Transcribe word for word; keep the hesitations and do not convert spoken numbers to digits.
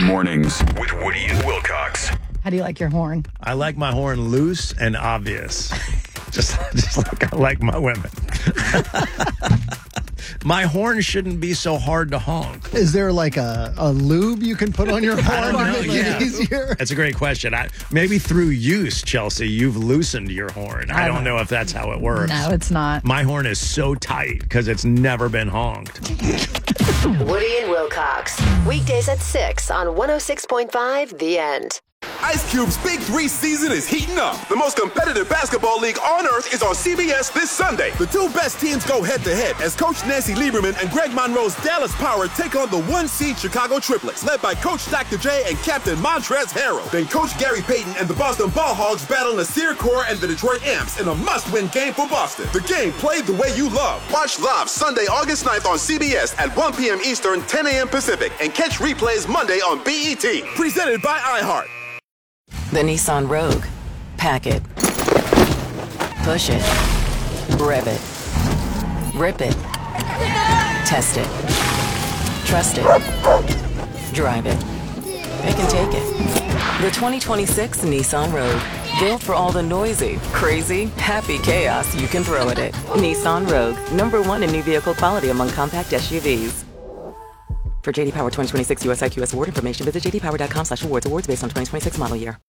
Mornings with Woody and Wilcox. How do you like your horn? I like my horn loose and obvious. just, just like I like my women. My horn shouldn't be so hard to honk. Is there like a, a lube you can put on your horn I don't know, to make yeah. it easier? That's a great question. I, maybe through use, Chelsea, you've loosened your horn. I, I don't know if that's how it works. No, it's not. My horn is so tight because it's never been honked. Woody and Wilcox. Weekdays at six on one oh six point five The End. Ice Cube's Big Three season is heating up. The most competitive basketball league on earth is on C B S this Sunday. The two best teams go head-to-head as Coach Nancy Lieberman and Greg Monroe's Dallas Power take on the one-seed Chicago Triplets, led by Coach Doctor J and Captain Montrezl Harrell. Then Coach Gary Payton and the Boston Ball Hogs battle Nasir Kaur and the Detroit Amps in a must-win game for Boston. The game played the way you love. Watch live Sunday, August ninth on C B S at one p.m. Eastern, ten a.m. Pacific, and catch replays Monday on B E T. Presented by iHeart. The Nissan Rogue. Pack it. Push it. Rev it. Rip it. Test it. Trust it. Drive it. It can take it. The twenty twenty-six Nissan Rogue. Built for all the noisy, crazy, happy chaos you can throw at it. Nissan Rogue. Number one in new vehicle quality among compact S U Vs. For J D Power twenty twenty-six U S I Q S award information, visit j d power dot com slash awards. Awards based on twenty twenty-six model year.